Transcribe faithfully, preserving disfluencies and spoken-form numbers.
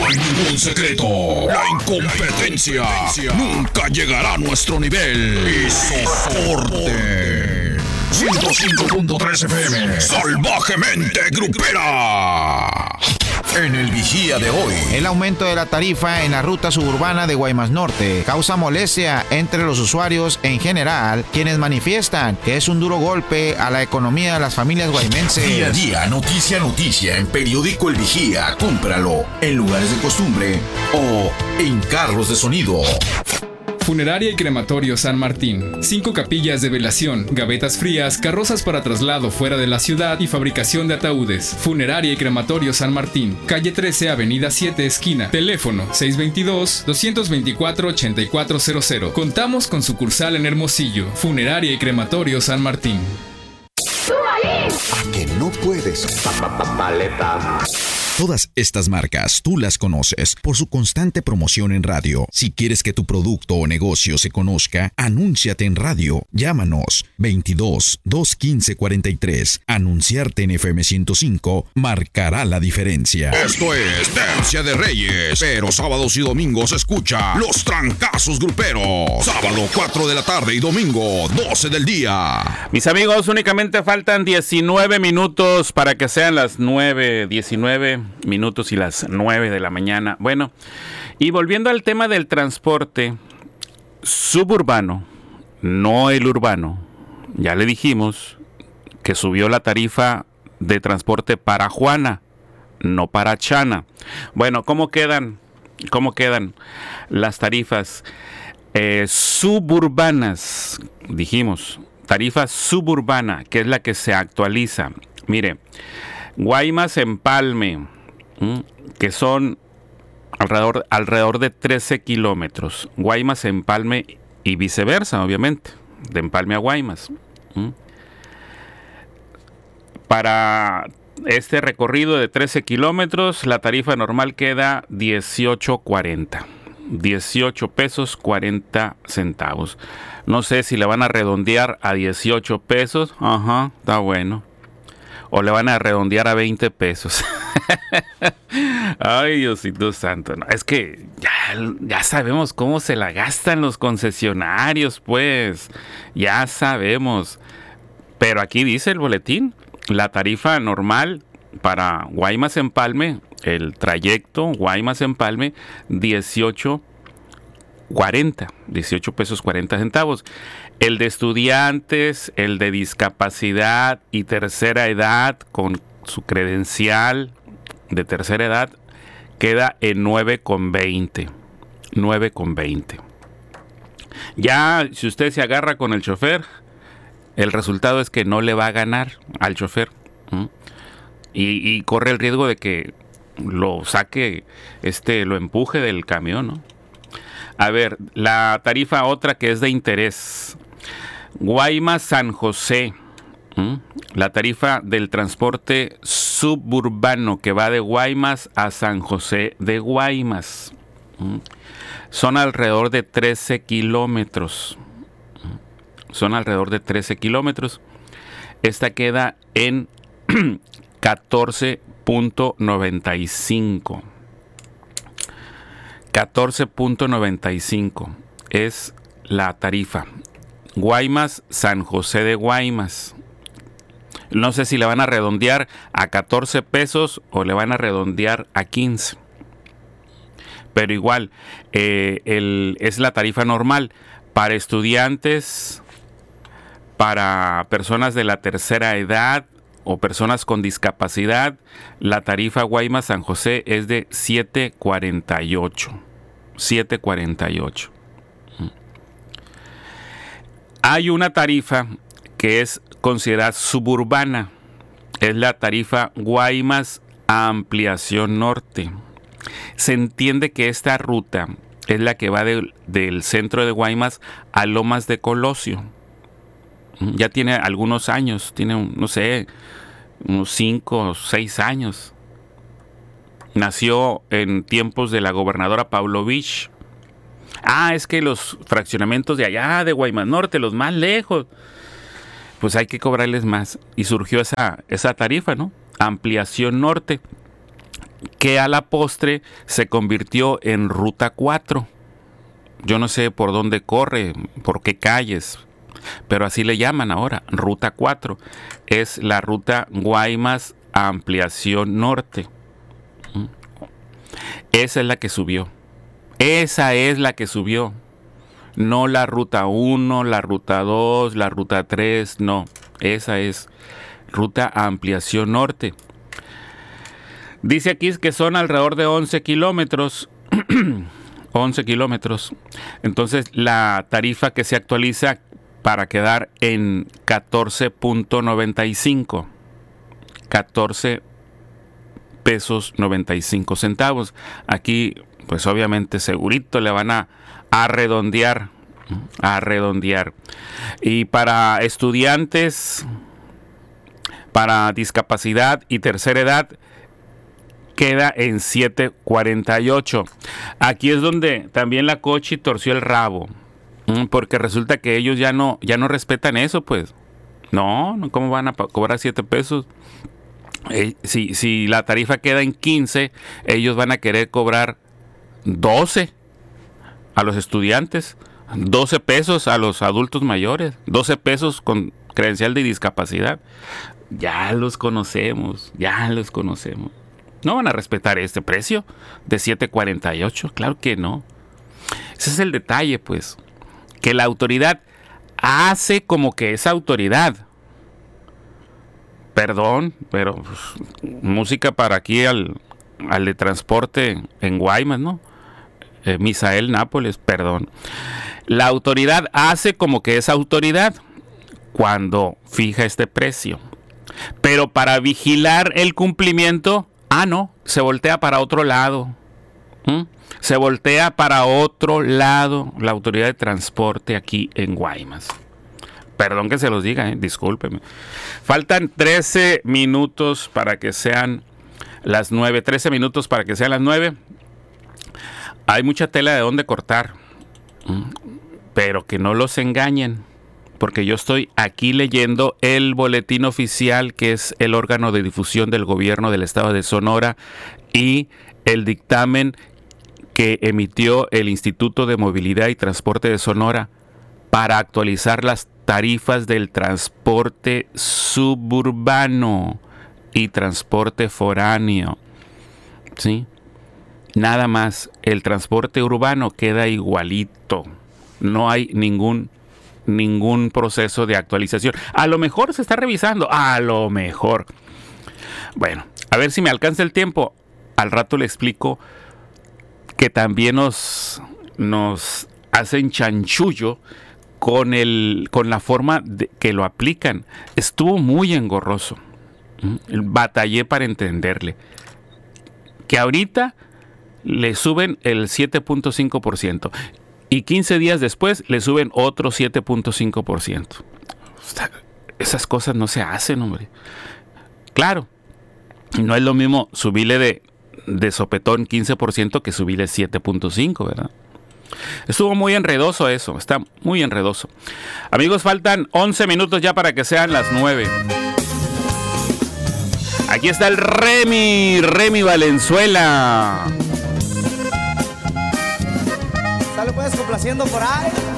hay ningún secreto. La incompetencia nunca llegará a nuestro nivel. Y soporte. ciento cinco punto tres F M. Salvajemente grupera. En el Vigía de hoy. El aumento de la tarifa en la ruta suburbana de Guaymas Norte causa molestia entre los usuarios en general, quienes manifiestan que es un duro golpe a la economía de las familias guaymenses. Día a día, noticia a noticia, en Periódico El Vigía. Cómpralo en lugares de costumbre o en carros de sonido. Funeraria y Crematorio San Martín. Cinco capillas de velación, gavetas frías, carrozas para traslado fuera de la ciudad y fabricación de ataúdes. Funeraria y Crematorio San Martín. Calle trece, Avenida siete, esquina. Teléfono seis dos dos, dos dos cuatro, ocho cuatro cero cero. Contamos con sucursal en Hermosillo. Funeraria y Crematorio San Martín. ¿A que no puedes? Paleta. Todas estas marcas tú las conoces por su constante promoción en radio. Si quieres que tu producto o negocio se conozca, anúnciate en radio. Llámanos veintidós, dos quince, cuarenta y tres. Anunciarte en F M ciento cinco marcará la diferencia. Esto es Tercia de Reyes, pero sábados y domingos escucha Los Trancazos Gruperos. Sábado cuatro de la tarde y domingo doce del día. Mis amigos, únicamente faltan diecinueve minutos para que sean las nueve, diecinueve minutos y las nueve de la mañana. Bueno, y volviendo al tema del transporte suburbano, no el urbano, ya le dijimos que subió la tarifa de transporte para Juana, no para Chana. Bueno, ¿cómo quedan? ¿Cómo quedan las tarifas eh, suburbanas? Dijimos, tarifa suburbana, que es la que se actualiza. Mire, Guaymas Empalme, que son alrededor, alrededor de trece kilómetros. Guaymas Empalme y viceversa, obviamente, de Empalme a Guaymas. Para este recorrido de trece kilómetros, la tarifa normal queda dieciocho cuarenta. dieciocho pesos cuarenta centavos. No sé si le van a redondear a dieciocho pesos. Ajá, está bueno. O le van a redondear a veinte pesos. Ay, Diosito santo. No, es que ya, ya sabemos cómo se la gastan los concesionarios, pues. Ya sabemos. Pero aquí dice el boletín, la tarifa normal para Guaymas Empalme, el trayecto Guaymas Empalme, dieciocho cuarenta, dieciocho pesos cuarenta centavos. El de estudiantes, el de discapacidad y tercera edad con su credencial de tercera edad queda en nueve con veinte. nueve con veinte. Ya si usted se agarra con el chofer, el resultado es que no le va a ganar al chofer. ¿Mm? Y, y corre el riesgo de que lo saque, este, lo empuje del camión, ¿no? A ver, la tarifa otra que es de interés. Guaymas San José. ¿Mm? La tarifa del transporte suburbano que va de Guaymas a San José de Guaymas. ¿Mm? Son alrededor de trece kilómetros. ¿Mm? Son alrededor de trece kilómetros. Esta queda en catorce punto noventa y cinco. catorce punto noventa y cinco es la tarifa. Guaymas, San José de Guaymas. No sé si le van a redondear a catorce pesos o le van a redondear a quince. Pero igual, eh, el, es la tarifa normal para estudiantes, para personas de la tercera edad o personas con discapacidad. La tarifa Guaymas San José es de siete cuarenta y ocho. siete cuarenta y ocho. Hay una tarifa que es considerada suburbana. Es la tarifa Guaymas Ampliación Norte. Se entiende que esta ruta es la que va de, del centro de Guaymas a Lomas de Colosio. Ya tiene algunos años, tiene, un, no sé, unos cinco o seis años. Nació en tiempos de la gobernadora Pavlovich. Ah, es que los fraccionamientos de allá, de Guaymas Norte, los más lejos, pues hay que cobrarles más. Y surgió esa, esa tarifa, ¿no? Ampliación Norte. que a la postre se convirtió en Ruta cuatro. Yo no sé por dónde corre, por qué calles, pero así le llaman ahora, Ruta cuatro. Es la ruta Guaymas Ampliación Norte. Esa es la que subió. Esa es la que subió. No la Ruta uno, la Ruta dos, la Ruta tres, no. Esa es Ruta Ampliación Norte. Dice aquí que son alrededor de once kilómetros. once kilómetros. Entonces la tarifa que se actualiza para quedar en catorce punto noventa y cinco. catorce pesos noventa y cinco centavos. Aquí, pues obviamente segurito le van a, a redondear. A redondear. Y para estudiantes, para discapacidad y tercera edad, queda en siete cuarenta y ocho. Aquí es donde también la Cochi torció el rabo, porque resulta que ellos ya no, ya no respetan eso, pues. No, ¿cómo van a cobrar siete pesos? Eh, si, si la tarifa queda en quince, ellos van a querer cobrar doce a los estudiantes, doce pesos a los adultos mayores, doce pesos con credencial de discapacidad. Ya los conocemos, ya los conocemos. ¿No van a respetar este precio de siete cuarenta y ocho? Claro que no. Ese es el detalle, pues. Que la autoridad hace como que es autoridad. Perdón, pero pues, música para aquí al, al de transporte en Guaymas, ¿no? Eh, Misael Nápoles, perdón. La autoridad hace como que es autoridad cuando fija este precio. Pero para vigilar el cumplimiento, ah, no, se voltea para otro lado. ¿Mm? Se voltea para otro lado la autoridad de transporte aquí en Guaymas. Perdón que se los diga, eh, discúlpeme. Faltan trece minutos para que sean las nueve. trece minutos para que sean las nueve. Hay mucha tela de dónde cortar. ¿Mm? Pero que no los engañen. Porque yo estoy aquí leyendo el boletín oficial, que es el órgano de difusión del gobierno del estado de Sonora, y el dictamen que emitió el Instituto de Movilidad y Transporte de Sonora para actualizar las tarifas del transporte suburbano y transporte foráneo. ¿Sí? Nada más, el transporte urbano queda igualito. No hay ningún ningún proceso de actualización. A lo mejor se está revisando, a lo mejor. Bueno, a ver si me alcanza el tiempo. Al rato le explico que también nos, nos hacen chanchullo con, el, con la forma de que lo aplican. Estuvo muy engorroso. Batallé para entenderle. Que ahorita le suben el siete punto cinco por ciento. Y quince días después le suben otro siete punto cinco por ciento. Esas cosas no se hacen, hombre. Claro, no es lo mismo subirle de, de sopetón quince por ciento que subirle siete punto cinco por ciento, ¿verdad? Estuvo muy enredoso eso, está muy enredoso. Amigos, faltan once minutos ya para que sean las nueve. Aquí está el Remy, Remy Valenzuela. Sale pues complaciendo por ahí.